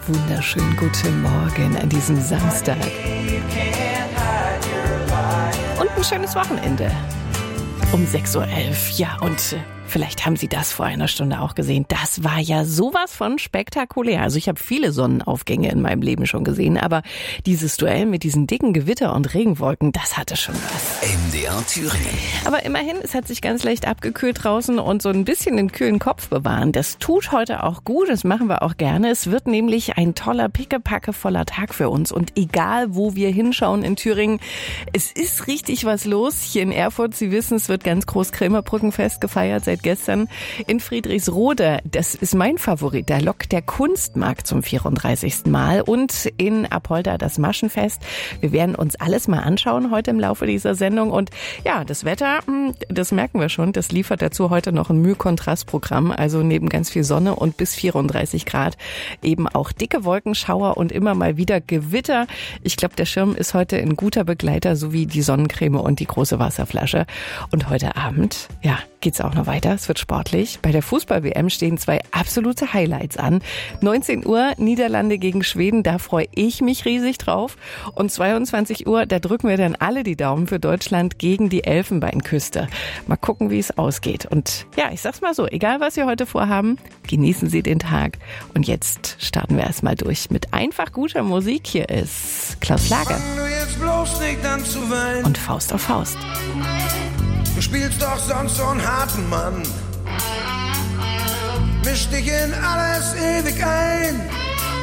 wunderschönen guten Morgen an diesem Samstag. Und ein schönes Wochenende. Um 6.11 Uhr. Ja, und vielleicht haben Sie das vor einer Stunde auch gesehen. Das war ja sowas von spektakulär. Also ich habe viele Sonnenaufgänge in meinem Leben schon gesehen, aber dieses Duell mit diesen dicken Gewitter und Regenwolken, das hatte schon was. MDR Thüringen. Aber immerhin, es hat sich ganz leicht abgekühlt draußen und so ein bisschen den kühlen Kopf bewahren. Das tut heute auch gut, das machen wir auch gerne. Es wird nämlich ein toller, pickepackevoller Tag für uns. Und egal, wo wir hinschauen in Thüringen, es ist richtig was los. Hier in Erfurt, Sie wissen, es wird ganz groß Krämerbrückenfest gefeiert seit gestern. In Friedrichsrode, das ist mein Favorit, da lockt der Kunstmarkt zum 34. Mal. Und in Apolda das Maschenfest. Wir werden uns alles mal anschauen heute im Laufe dieser Sendung. Und ja, das Wetter, das merken wir schon, das liefert dazu heute noch ein Mühe-Kontrast-Programm. Also neben ganz viel Sonne und bis 34 Grad eben auch dicke Wolkenschauer und immer mal wieder Gewitter. Ich glaube, der Schirm ist heute ein guter Begleiter, sowie die Sonnencreme und die große Wasserflasche. Und heute Abend, ja, geht's auch noch weiter. Es wird sportlich. Bei der Fußball-WM stehen 2 absolute Highlights an. 19 Uhr Niederlande gegen Schweden, da freue ich mich riesig drauf. Und 22 Uhr, da drücken wir dann alle die Daumen für Deutschland gegen die Elfenbeinküste. Mal gucken, wie es ausgeht. Und ja, ich sag's mal so, egal was Sie heute vorhaben, genießen Sie den Tag. Und jetzt starten wir erstmal durch mit einfach guter Musik. Hier ist Klaus Lager Fang du jetzt bloß nicht an zu weinen. und Faust auf Faust. Du spielst doch sonst so einen harten Mann. Misch dich in alles ewig ein.